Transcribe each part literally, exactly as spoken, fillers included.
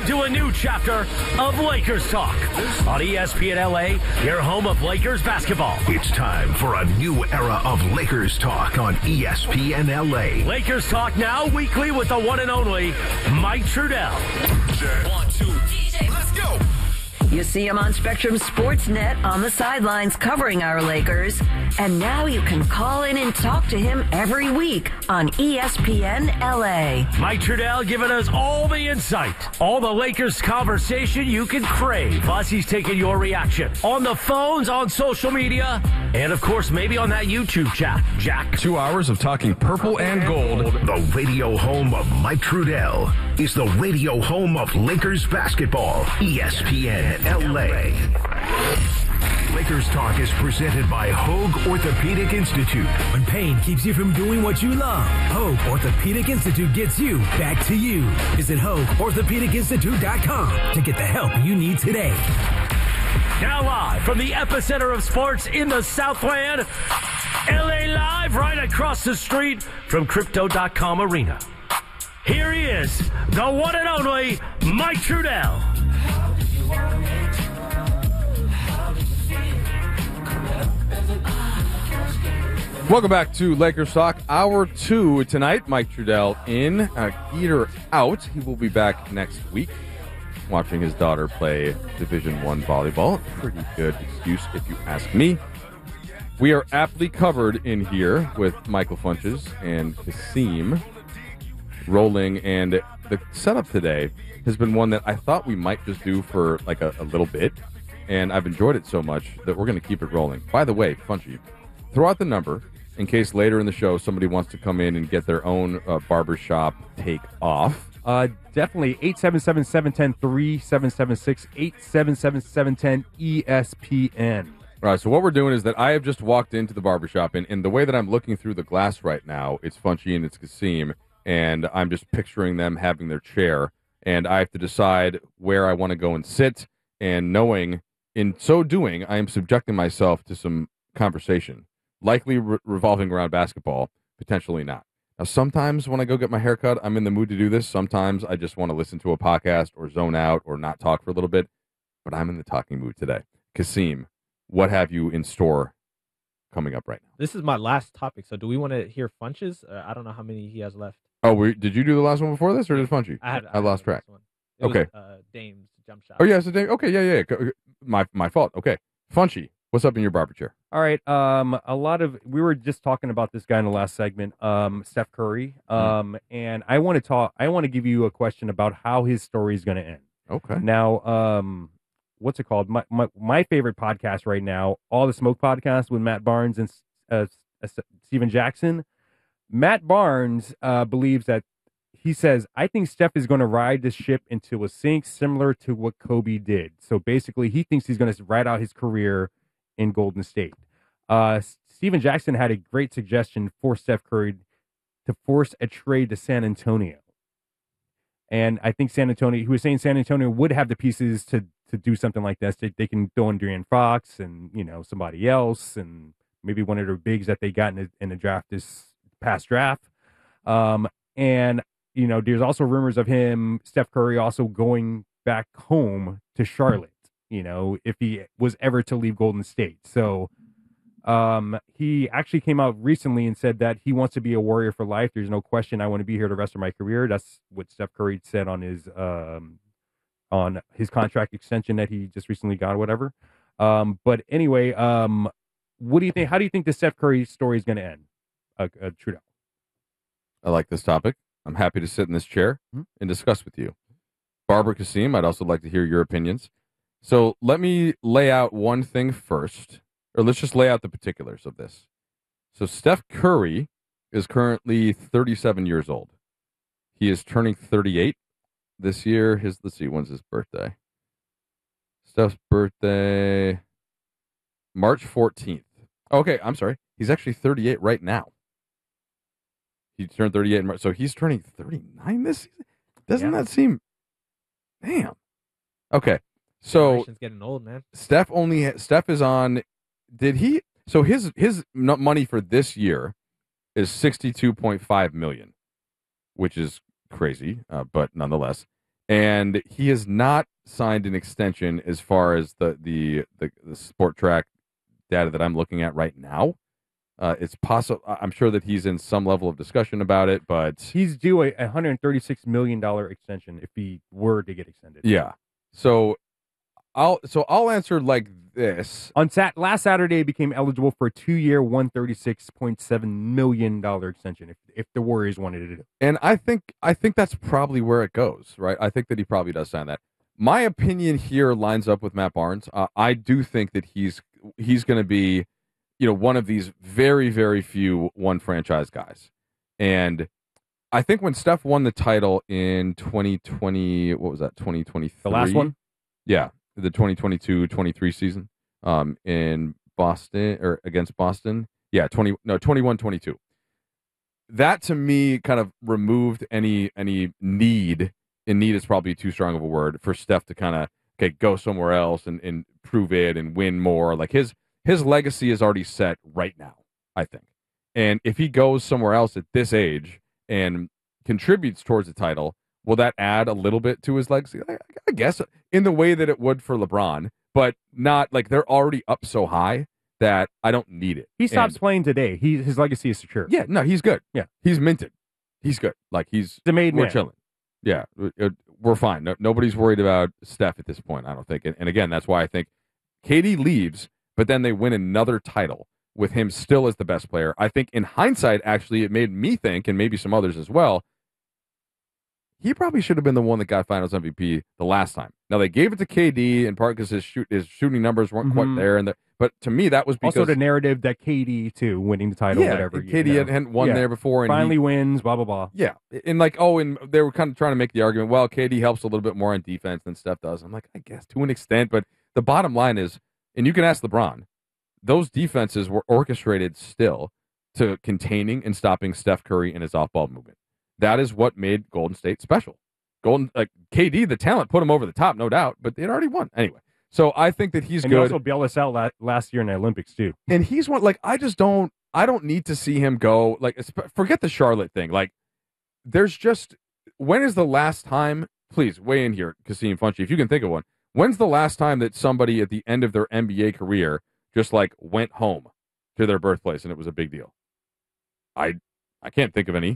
Welcome to a new chapter of Lakers Talk on E S P N L A, your home of Lakers basketball. It's time for a new era of Lakers Talk on E S P N L A. Lakers Talk now weekly with the one and only Mike Trudell. One, two, D J, let's go. You see him on Spectrum Sportsnet on the sidelines covering our Lakers. And now you can call in and talk to him every week on E S P N L A. Mike Trudell giving us all the insight, all the Lakers conversation you can crave. Plus, he's taking your reaction on the phones, on social media, and of course, maybe on that YouTube chat. Jack. Two hours of talking purple and gold. The radio home of Mike Trudell is the radio home of Lakers basketball. E S P N L A. Lakers Talk is presented by Hoag Orthopedic Institute. When pain keeps you from doing what you love, Hoag Orthopedic Institute gets you back to you. Visit Hoag Orthopedic Institute dot com to get the help you need today. Now live from the epicenter of sports in the Southland, L A Live, right across the street from Crypto dot com Arena. Here he is, the one and only Mike Trudell. Welcome back to Lakers Talk, hour two tonight. Mike Trudell in, uh, Geeter out. He will be back next week watching his daughter play Division One volleyball. Pretty good excuse if you ask me. We are aptly covered in here with Michael Funches and Kasim rolling, and the setup today has been one that I thought we might just do for like a, a little bit, and I've enjoyed it so much that we're going to keep it rolling. By the way, Funchy, throw out the number in case later in the show somebody wants to come in and get their own uh, barbershop take off. Uh, definitely eight seven seven, seven one zero, three seven seven six, eight seven seven, seven one zero E S P N. All right, so what we're doing is that I have just walked into the barbershop, and, and the way that I'm looking through the glass right now, it's Funchy and it's Kasim, and I'm just picturing them having their chair, and I have to decide where I want to go and sit, and knowing in so doing, I am subjecting myself to some conversation, likely re- revolving around basketball, potentially not. Now, sometimes when I go get my hair cut, I'm in the mood to do this. Sometimes I just want to listen to a podcast or zone out or not talk for a little bit, but I'm in the talking mood today. Kasim, what have you in store coming up right now? This is my last topic, so do we want to hear Funches? Uh, I don't know how many he has left. Oh, we, did you do the last one before this, or did Funchy? I had. I, I lost track. One. It okay. Was, uh, Dame's jump shot. Oh yeah, so Dame. Okay, yeah, yeah. yeah. My my fault. Okay, Funchy, what's up in your barber chair? All right. Um, a lot of we were just talking about this guy in the last segment, um, Steph Curry. Um, mm. and I want to talk. I want to give you a question about how his story is going to end. Okay. Now, um, what's it called? My, my my favorite podcast right now, All the Smoke podcast with Matt Barnes and uh, Steven Jackson. Matt Barnes uh, believes that. He says, I think Steph is going to ride this ship until it sinks, similar to what Kobe did. So basically, he thinks he's going to ride out his career in Golden State. Uh, Steven Jackson had a great suggestion for Steph Curry to force a trade to San Antonio. And I think San Antonio, he was saying San Antonio would have the pieces to to do something like this. They, they can throw in De'Aaron Fox and, you know, somebody else and maybe one of their bigs that they got in the, in the draft this past draft. Um, and You know, there's also rumors of him, Steph Curry, also going back home to Charlotte, you know, if he was ever to leave Golden State. So um, he actually came out recently and said that he wants to be a Warrior for life. There's no question I want to be here the rest of my career. That's what Steph Curry said on his um, on his contract extension that he just recently got or whatever. Um, but anyway, um, what do you think? How do you think the Steph Curry story is going to end, uh, uh, Trudell? I like this topic. I'm happy to sit in this chair mm-hmm. and discuss with you. Barbara Kasim, I'd also like to hear your opinions. So let me lay out one thing first, or let's just lay out the particulars of this. So Steph Curry is currently thirty-seven years old. He is turning thirty-eight this year. His let's see, when's his birthday? Steph's birthday, March fourteenth. Okay, I'm sorry. He's actually thirty-eight right now. He turned thirty-eight in March, so he's turning thirty-nine this season? Doesn't yeah. that seem... Damn. Okay, so... getting old, man. Steph only... Steph is on... Did he... So his his money for this year is sixty-two point five million dollars, which is crazy, uh, but nonetheless. And he has not signed an extension as far as the the the, the Sport Track data that I'm looking at right now. Uh, it's possible. I'm sure that he's in some level of discussion about it, but He's due a one hundred thirty-six million dollars extension if he were to get extended. yeah. So I'll so I'll answer like this. On sat last Saturday, he became eligible for a two-year, one hundred thirty-six point seven million dollars extension if if the Warriors wanted to do it. And I think I think that's probably where it goes, right? I think that he probably does sign that. My opinion here lines up with Matt Barnes. Uh, I do think that he's he's going to be, you know, one of these very very few one franchise guys. And I think when Steph won the title in twenty twenty, what was that? twenty twenty-three. The last one? Yeah, the twenty twenty-two twenty-three season um in Boston or against Boston. Yeah, twenty no twenty-one twenty-two. That to me kind of removed any any need, and need is probably too strong of a word, for Steph to kind of okay go somewhere else and, and prove it and win more. Like his his legacy is already set right now, I think. And if he goes somewhere else at this age and contributes towards the title, will that add a little bit to his legacy? I, I guess in the way that it would for LeBron, but not like they're already up so high that I don't need it. He stops And- playing today. He his legacy is secure. Yeah, no, he's good. Yeah. He's minted. He's good. Like he's The made we're man. chilling. Yeah, it- it- we're fine. No, nobody's worried about Steph at this point, I don't think. And, and again, that's why I think K D leaves, but then they win another title with him still as the best player. I think in hindsight, actually, it made me think, and maybe some others as well, he probably should have been the one that got Finals M V P the last time. Now they gave it to K D in part because his shoot his shooting numbers weren't Mhm. quite there, and the, but to me that was because Also, the narrative that K D too winning the title, yeah, whatever. K D you know. had- hadn't won Yeah. there before, and Finally he, wins. Blah blah blah. yeah, and like oh, and they were kind of trying to make the argument. Well, K D helps a little bit more on defense than Steph does. I'm like, I guess to an extent, but the bottom line is, and you can ask LeBron, those defenses were orchestrated still to containing and stopping Steph Curry and his off-ball movement. That is what made Golden State special. Golden, like K D, the talent put him over the top, no doubt, but they'd already won anyway. So I think that he's and good. he also bailed us out la- last year in the Olympics too. And he's one like I just don't I don't need to see him go like esp- forget the Charlotte thing. Like there's just when is the last time? Please weigh in here, Kasim Funchy, if you can think of one. When's the last time that somebody at the end of their N B A career just like went home to their birthplace and it was a big deal? I I can't think of any.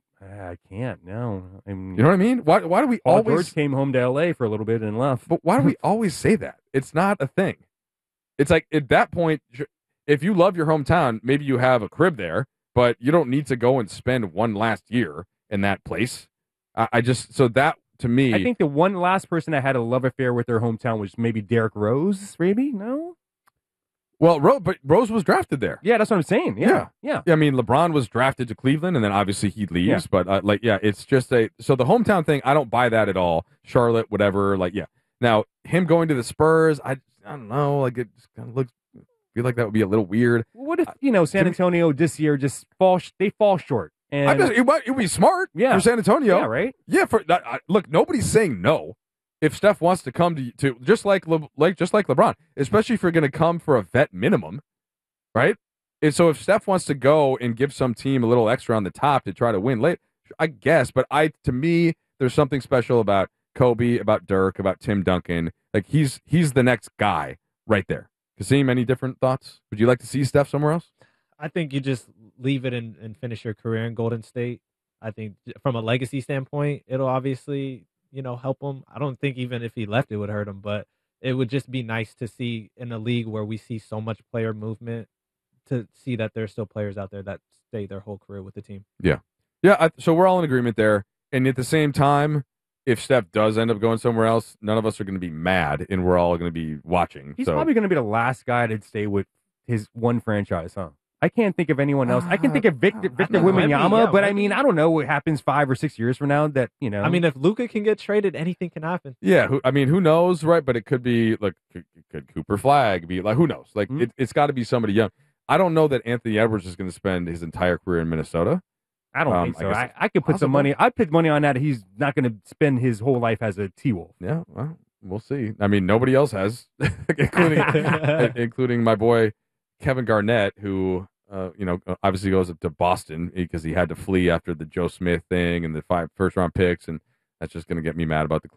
I can't. No, I mean, You know what I mean? Why why do we Paul always George came home to L A for a little bit and left. But why do we always say that? It's not a thing. It's like at that point, if you love your hometown, maybe you have a crib there, but you don't need to go and spend one last year in that place. I, I just, so that to me, I think the one last person that had a love affair with their hometown was maybe Derrick Rose. Maybe no. well, Rose, but Rose was drafted there. Yeah, that's what I'm saying. Yeah, yeah. I mean, LeBron was drafted to Cleveland, and then obviously he leaves. Yeah. But uh, like, yeah, it's just a so the hometown thing. I don't buy that at all. Charlotte, whatever. Like, yeah. Now him going to the Spurs, I, I don't know. Like, it just kind of looks. I feel like that would be a little weird. What if you know San Antonio this year just fall? Sh- they fall short. And I just, it, might, it would be smart Yeah. for San Antonio. yeah, right. Yeah, for I, I- look, nobody's saying no. If Steph wants to come to, to just like Le, like just like LeBron, especially if you're going to come for a vet minimum, right? And so if Steph wants to go and give some team a little extra on the top to try to win late, I guess. But I, to me, there's something special about Kobe, about Dirk, about Tim Duncan. Like he's he's the next guy right there. Kasim, any different thoughts? Would you like to see Steph somewhere else? I think you just leave it and, and finish your career in Golden State. I think from a legacy standpoint, it'll obviously, you know, help him. I don't think even if he left, it would hurt him, but it would just be nice to see in a league where we see so much player movement to see that there's still players out there that stay their whole career with the team. Yeah. Yeah. I, so we're all in agreement there. And at the same time, if Steph does end up going somewhere else, none of us are going to be mad and we're all going to be watching. He's so. probably going to be the last guy to stay with his one franchise, huh? I can't think of anyone else. I can think of Victor Victor know. Maybe, Wembanyama, yeah, but I maybe. mean, I don't know what happens five or six years from now. That you know, I mean, if Luka can get traded, anything can happen. Yeah, who, I mean, who knows, right? But it could be like, could, could Cooper Flagg be like, who knows? Like, Mhm. it, it's got to be somebody young. I don't know that Anthony Edwards is going to spend his entire career in Minnesota. I don't um, think I so. guess I, it's I, could put some possible. money. I'd put money on that. He's not going to spend his whole life as a T Wolf. Yeah, well, we'll see. I mean, nobody else has, including including my boy Kevin Garnett, who uh, you know obviously goes up to Boston because he had to flee after the Joe Smith thing and the five first round picks, and that's just going to get me mad about the